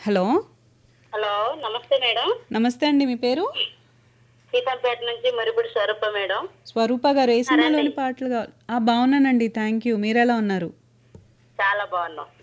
Hello. Hello, నమస్తే madam. నమస్తే అండి. మీ పేరు? సీతంపేట నుంచి మరిపూడి స్వరూప మేడం. స్వరూప గారు ఏ సినిమాలోని పాటలు కావాలి? బాగున్నానండి, థ్యాంక్ యూ. మీరెలా ఉన్నారు? చాలా బాగున్నాం.